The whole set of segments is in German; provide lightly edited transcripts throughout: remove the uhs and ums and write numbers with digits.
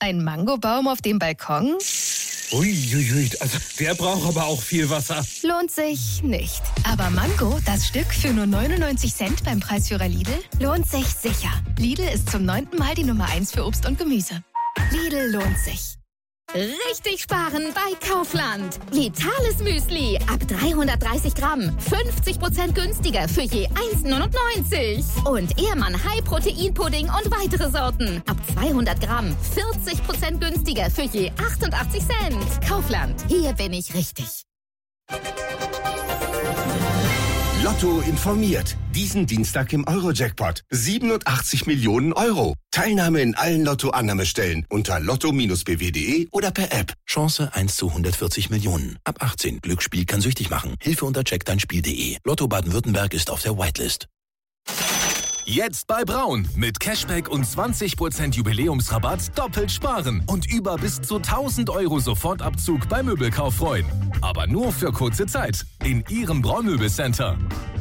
Ein Mangobaum auf dem Balkon? Uiuiui, also der braucht aber auch viel Wasser. Lohnt sich nicht. Aber Mango, das Stück für nur 99 Cent beim Preisführer Lidl, lohnt sich sicher. Lidl ist zum 9. Mal die Nummer 1 für Obst und Gemüse. Lidl lohnt sich. Richtig sparen bei Kaufland. Vitales Müsli ab 330 Gramm. 50% günstiger für je 1,99. Und Ehrmann High Protein Pudding und weitere Sorten. Ab 200 Gramm. 40% günstiger für je 88 Cent. Kaufland. Hier bin ich richtig. Lotto informiert. Diesen Dienstag im Euro-Jackpot. 87 Millionen Euro. Teilnahme in allen Lotto-Annahmestellen unter lotto-bw.de oder per App. Chance 1 zu 140 Millionen. Ab 18. Glücksspiel kann süchtig machen. Hilfe unter checkdeinspiel.de. Lotto Baden-Württemberg ist auf der Whitelist. Jetzt bei Braun. Mit Cashback und 20% Jubiläumsrabatt doppelt sparen. Und über bis zu 1.000 Euro Sofortabzug beim Möbelkauf freuen. Aber nur für kurze Zeit. In Ihrem Braun-Möbelcenter.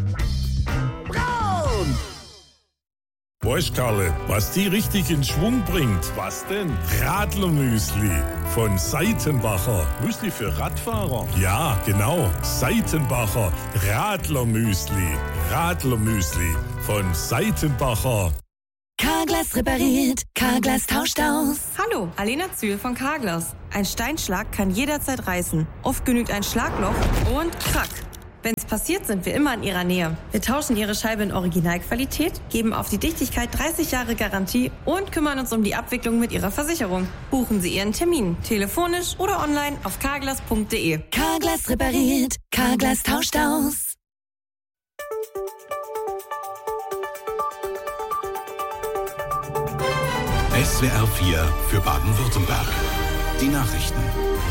Braun! Weißt Karle, was die richtig in Schwung bringt? Was denn? Radlermüsli von Seitenbacher. Müsli für Radfahrer? Ja, genau. Seitenbacher Radlermüsli. Radlermüsli von Seitenbacher. Carglass repariert, Carglass tauscht aus. Hallo, Alena Zühl von Carglass. Ein Steinschlag kann jederzeit reißen. Oft genügt ein Schlagloch und krack. Wenn es passiert, sind wir immer in Ihrer Nähe. Wir tauschen Ihre Scheibe in Originalqualität, geben auf die Dichtigkeit 30 Jahre Garantie und kümmern uns um die Abwicklung mit Ihrer Versicherung. Buchen Sie Ihren Termin, telefonisch oder online auf carglass.de. Carglass repariert, Carglass tauscht aus. SWR 4 für Baden-Württemberg. Die Nachrichten.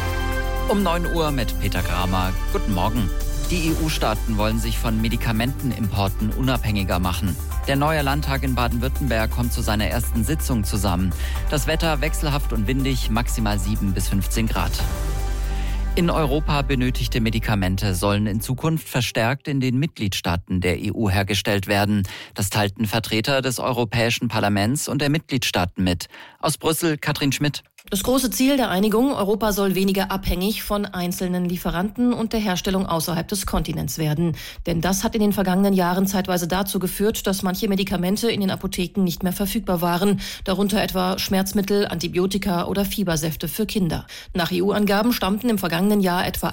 Um 9 Uhr mit Peter Kramer. Guten Morgen. Die EU-Staaten wollen sich von Medikamentenimporten unabhängiger machen. Der neue Landtag in Baden-Württemberg kommt zu seiner ersten Sitzung zusammen. Das Wetter wechselhaft und windig, maximal 7 bis 15 Grad. In Europa benötigte Medikamente sollen in Zukunft verstärkt in den Mitgliedstaaten der EU hergestellt werden. Das teilten Vertreter des Europäischen Parlaments und der Mitgliedstaaten mit. Aus Brüssel, Katrin Schmidt. Das große Ziel der Einigung, Europa soll weniger abhängig von einzelnen Lieferanten und der Herstellung außerhalb des Kontinents werden. Denn das hat in den vergangenen Jahren zeitweise dazu geführt, dass manche Medikamente in den Apotheken nicht mehr verfügbar waren, darunter etwa Schmerzmittel, Antibiotika oder Fiebersäfte für Kinder. Nach EU-Angaben stammten im vergangenen Jahr etwa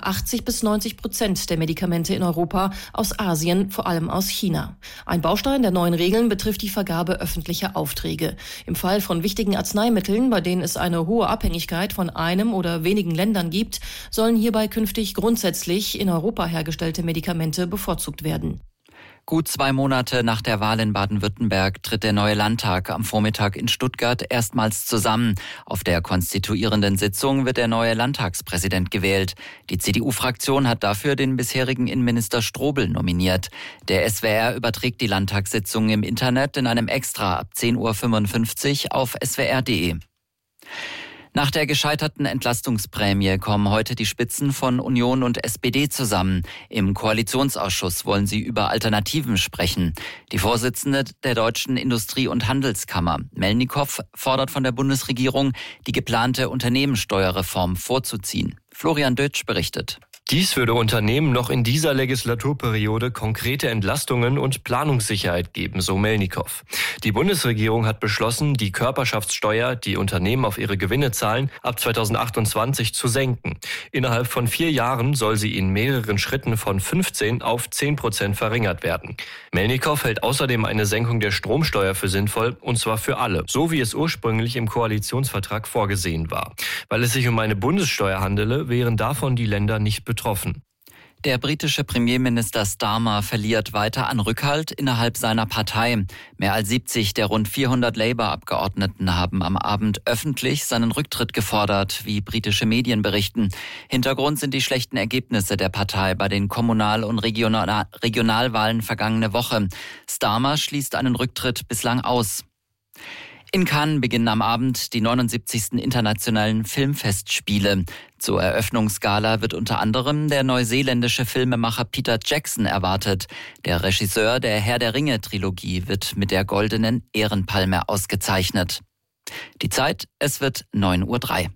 80-90% der Medikamente in Europa aus Asien, vor allem aus China. Ein Baustein der neuen Regeln betrifft die Vergabe öffentlicher Aufträge. Im Fall von wichtigen Arzneimitteln, bei denen es eine hohe Abhängigkeit von einem oder wenigen Ländern gibt, sollen hierbei künftig grundsätzlich in Europa hergestellte Medikamente bevorzugt werden. Gut 2 Monate nach der Wahl in Baden-Württemberg tritt der neue Landtag am Vormittag in Stuttgart erstmals zusammen. Auf der konstituierenden Sitzung wird der neue Landtagspräsident gewählt. Die CDU-Fraktion hat dafür den bisherigen Innenminister Strobel nominiert. Der SWR überträgt die Landtagssitzung im Internet in einem Extra ab 10.55 Uhr auf swr.de. Nach der gescheiterten Entlastungsprämie kommen heute die Spitzen von Union und SPD zusammen. Im Koalitionsausschuss wollen sie über Alternativen sprechen. Die Vorsitzende der Deutschen Industrie- und Handelskammer, Melnikow, fordert von der Bundesregierung, die geplante Unternehmenssteuerreform vorzuziehen. Florian Dötsch berichtet. Dies würde Unternehmen noch in dieser Legislaturperiode konkrete Entlastungen und Planungssicherheit geben, so Melnikow. Die Bundesregierung hat beschlossen, die Körperschaftssteuer, die Unternehmen auf ihre Gewinne zahlen, ab 2028 zu senken. Innerhalb von 4 Jahren soll sie in mehreren Schritten von 15 auf 10% verringert werden. Melnikow hält außerdem eine Senkung der Stromsteuer für sinnvoll, und zwar für alle, so wie es ursprünglich im Koalitionsvertrag vorgesehen war. Weil es sich um eine Bundessteuer handele, wären davon die Länder nicht betroffen. Der britische Premierminister Starmer verliert weiter an Rückhalt innerhalb seiner Partei. Mehr als 70 der rund 400 Labour-Abgeordneten haben am Abend öffentlich seinen Rücktritt gefordert, wie britische Medien berichten. Hintergrund sind die schlechten Ergebnisse der Partei bei den Kommunal- und Regionalwahlen vergangene Woche. Starmer schließt einen Rücktritt bislang aus. In Cannes beginnen am Abend die 79. internationalen Filmfestspiele. Zur Eröffnungsgala wird unter anderem der neuseeländische Filmemacher Peter Jackson erwartet. Der Regisseur der Herr der Ringe-Trilogie wird mit der Goldenen Ehrenpalme ausgezeichnet. Die Zeit, es wird 9:03 Uhr.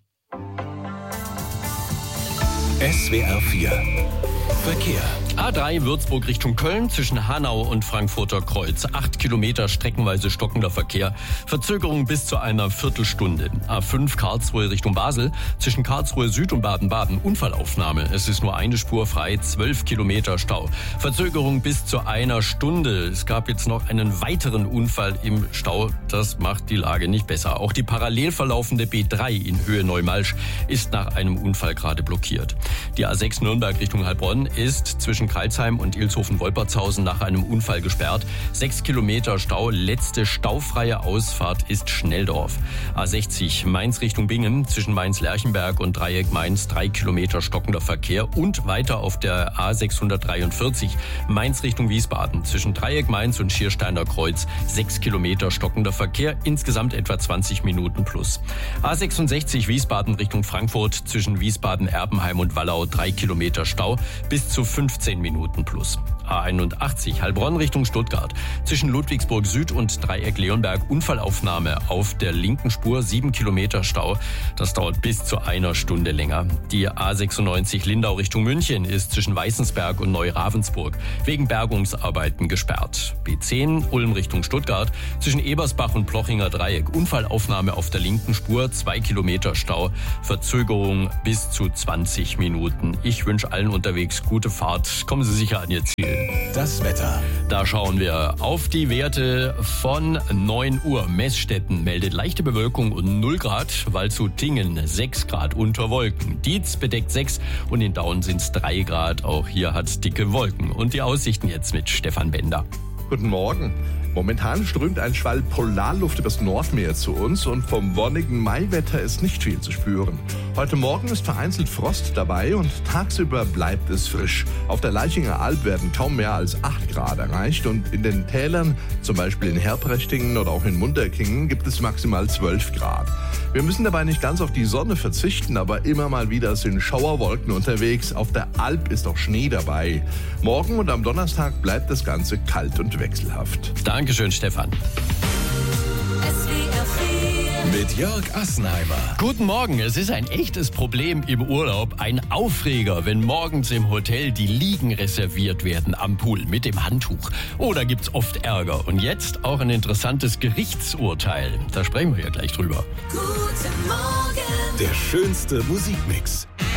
SWR 4 Verkehr. A3 Würzburg Richtung Köln zwischen Hanau und Frankfurter Kreuz. 8 Kilometer streckenweise stockender Verkehr. Verzögerung bis zu einer Viertelstunde. A5 Karlsruhe Richtung Basel zwischen Karlsruhe Süd und Baden-Baden. Unfallaufnahme. Es ist nur eine Spur frei. 12 Kilometer Stau. Verzögerung bis zu einer Stunde. Es gab jetzt noch einen weiteren Unfall im Stau. Das macht die Lage nicht besser. Auch die parallel verlaufende B3 in Höhe Neumalsch ist nach einem Unfall gerade blockiert. Die A6 Nürnberg Richtung Heilbronn ist zwischen Kreilsheim und Ilshofen-Wolpertshausen nach einem Unfall gesperrt. 6 Kilometer Stau. Letzte staufreie Ausfahrt ist Schnelldorf. A60 Mainz Richtung Bingen zwischen Mainz-Lerchenberg und Dreieck Mainz 3 Kilometer stockender Verkehr und weiter auf der A643 Mainz Richtung Wiesbaden zwischen Dreieck Mainz und Schiersteiner Kreuz 6 Kilometer stockender Verkehr, insgesamt etwa 20 Minuten plus. A66 Wiesbaden Richtung Frankfurt zwischen Wiesbaden-Erbenheim und Wallau 3 Kilometer Stau bis zu 15 Minuten plus. A81 Heilbronn Richtung Stuttgart zwischen Ludwigsburg Süd und Dreieck Leonberg Unfallaufnahme auf der linken Spur 7 Kilometer Stau. Das dauert bis zu einer Stunde länger. Die A96 Lindau Richtung München ist zwischen Weißensberg und Neu-Ravensburg wegen Bergungsarbeiten gesperrt. B10 Ulm Richtung Stuttgart zwischen Ebersbach und Plochinger Dreieck Unfallaufnahme auf der linken Spur 2 Kilometer Stau. Verzögerung bis zu 20 Minuten. Ich wünsche allen unterwegs gute Fahrt. Kommen Sie sicher an Ihr Ziel. Das Wetter. Da schauen wir auf die Werte von 9 Uhr. Messstetten meldet leichte Bewölkung und 0 Grad. Waldshut-Tingen 6 Grad unter Wolken. Dietz bedeckt 6 und in Daun sind es 3 Grad. Auch hier hat es dicke Wolken. Und die Aussichten jetzt mit Stefan Bender. Guten Morgen. Momentan strömt ein Schwall Polarluft übers Nordmeer zu uns und vom wonnigen Maiwetter ist nicht viel zu spüren. Heute Morgen ist vereinzelt Frost dabei und tagsüber bleibt es frisch. Auf der Laichinger Alb werden kaum mehr als 8 Grad erreicht und in den Tälern, zum Beispiel in Herprechtingen oder auch in Munterkingen, gibt es maximal 12 Grad. Wir müssen dabei nicht ganz auf die Sonne verzichten, aber immer mal wieder sind Schauerwolken unterwegs. Auf der Alb ist auch Schnee dabei. Morgen und am Donnerstag bleibt das Ganze kalt und wechselhaft. Dankeschön, Stefan. Mit Jörg Assenheimer. Guten Morgen. Es ist ein echtes Problem im Urlaub. Ein Aufreger, wenn morgens im Hotel die Liegen reserviert werden am Pool mit dem Handtuch. Oder gibt's oft Ärger. Und jetzt auch ein interessantes Gerichtsurteil. Da sprechen wir ja gleich drüber. Guten Morgen. Der schönste Musikmix.